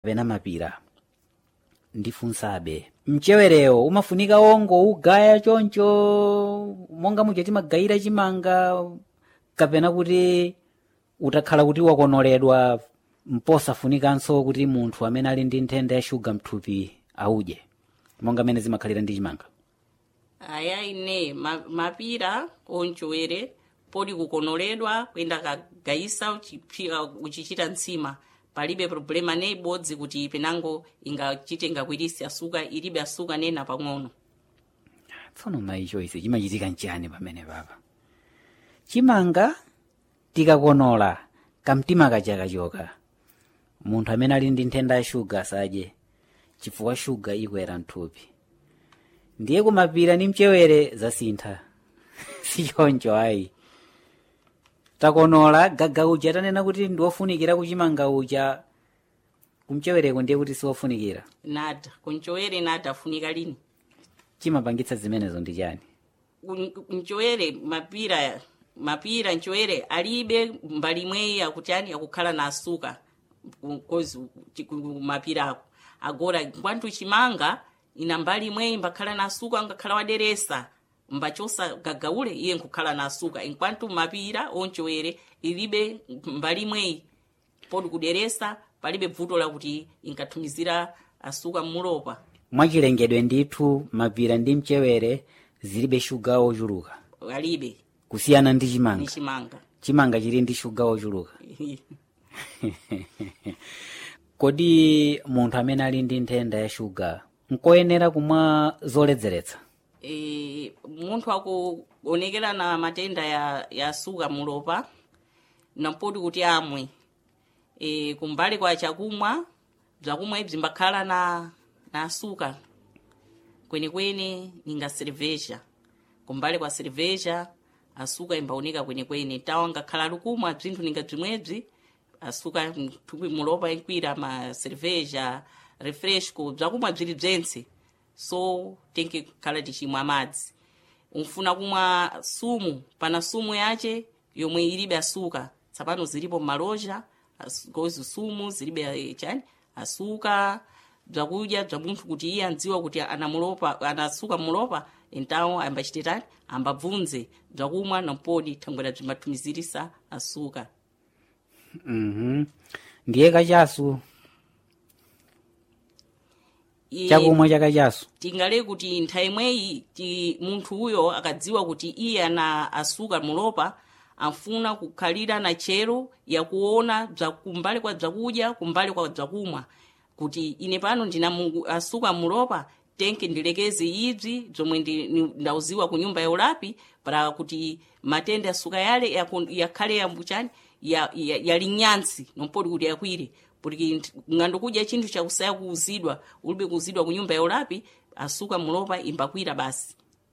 kapena mapira. Ndifunsabe, mchewerewo umafunika ongo ugaya choncho monga muja timagayira chimanga, kapena kuti utakhala kuti wakonoledwa mposafunikanso kuti munthu amene ali ndi nthenda ya shuga mthupi audye monga mene zimakhalira ndi chimanga? Aya ine mapira onchowere podi kukonoledwa kwenda kagayisa uchichita ntsima palibe problema ne ibodzi kuti penango ingachite ngakwirisi asuka ilibe asuka nena pang'ono. Tsono maicho ise chimachitika nchani pamene papa? Chimanga tikakonola kamtima kachakachoka, munthu amene ali ndi nthenda ya shuga asadye chifukwa shuga ikwera mthupi. Ndiye kumapira ndi mchewere zasintha. Sichoncho ayi. Takonola gaga uja tanena kuti ndiwofunikira kuchimanga uja, kumchewereko ndiye kuti siwofunikira. Nada, kunchowere nada afunika lini? Chimapangitsa zimenezo ndi chani? Nchowere mapira nchowere alibe mbali imweyi akuti ani akukhala na asuka kozi mapira ako. Agora kwantu chimanga ina mbali imweyi mbakhala na asuka ngakhala waderesa mbachosa gagaule iye nkukhala na asuka. Enkwantu mapira onchowere ilibe mbali imweyi podi kuderesa palibe vuto la kuti inkathumizira asuka mulopa. Mwachilengedwe ndithu mapira ndi mchewere zilibe shuga ochuluka. Alibe. Kusiyana ndi chimanga. Ni chimanga. Chimanga chili ndi shuga ochuluka. Kodi munthu amene ali ndi nthenda ya shuga nkoyenera kumwa zoledzeretsa? Munthu akuonekera na matenda ya suka mulopa nampodi kuti amwe. Kumbali kwa chakumwa bzakumwa ibzi mbakhala na asuka kwenekwene ninga cerveja. Kumbali kwa cerveja asuka imbaoneka kwenekwene tawa ngakhala lukumwa bzinthu ninga bzimwebzi asuka mthupi mulopa inkwira ma cerveja refresco bzakumwa bzili bzense. So tenke khala tichimwa madzi. Unfuna kumwa sumu pana sumu yache yomwe ilibe asuka. Tsapano zilipo maloja gozi sumu zilibe chani asuka bzakudya bza munthu kuti iye andziwa kuti anasuka mulopa entawo ambachititani ambabvunze bzakumwa nampodi thangwera bzimbathumizirisa asuka. Ndiye kachasu chakumwa chakachasu tingale kuti nthawi imweyi munthu uyo akadziwa kuti iye ana asuka mulopa amfuna kukhalira na chero yakuona kumbali kwa bzakudya kumbali kwa bzakumwa kuti ine pano ndina asuka mulopa tenke ndilekeze ibzi zomwe ndauziwa ku nyumba ya ulapi para kuti matenda asuka yale yakhale yambuchani yalinyansi nompodi kuti yakwire porque ngando kudya chinthu chakusaya kuuzidwa ulibe kuuzidwa ku nyumba ya ulapi asuka mulopa imbakwira basi.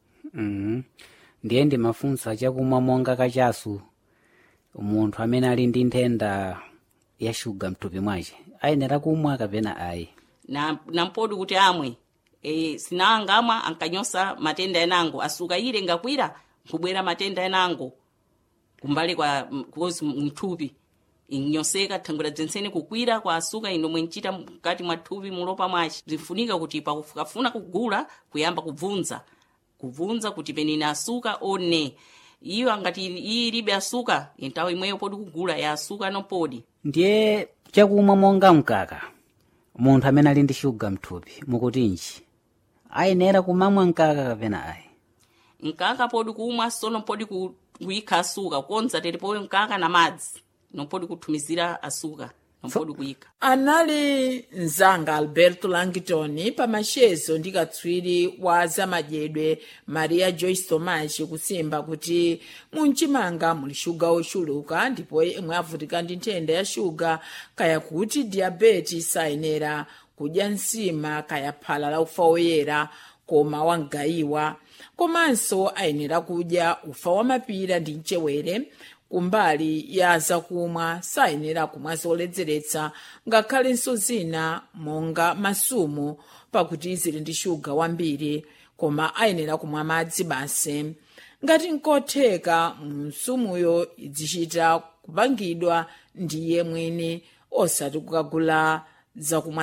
Ndiye ndimafunsa chakumwa monga kachasu munthu amene ali ndi nthenda ya shuga mthupi mwace ayenera kumwa kapena ayi? Nampodi kuti amwe. Sinangamwa ankanyosa matenda enango asuka ile ngakwira nkubwera matenda enango kumbali kwa kozi mthupi inyoseka thangwera dzensene kukwira kwa asuka inomwe nchita mkati mwa thupi mulopa mwace. Zifunika kuti pakufuna kugula kuyamba kubvunza kuti penina asuka one iyo angati iyi ilibe asuka entawo imweyo podi kugula ya asuka nopodi. Ndiye chakumwa monga mkaka munthu amene ali ndi shuga mthupi mukutinji ayenera kumamwa mkaka kapena ayi? Mkaka podi kumwa sono podi kuyikha asuka konza telipo mkaka na madzi nopodi kuthumizira asuka nopodi kuyikha. Anali nzanga Alberto Langton pamashezo ndi katswiri wa zamadyedwe Maria Joyce Thomas kusimba kuti munchimanga muli shuga ochuluka ndipo imwe avutika ndi nthenda ya shuga kaya kuti diabetes sayenera kudya nsima kaya phala la ufa woyera koma wangayiwa komanso ayenera kudya ufa wa mapira ndi mchewere. Kumbali ya zakumwa sayenera kumwa zoledzeretsa ngakhalenso zina monga masumu pakuti zili ndi shuga wambiri koma ayenera kumwa madzi basi. Ngati nkotheka msumuyo idzichita kupangidwa ndiye mwini osati kukagula zakumwa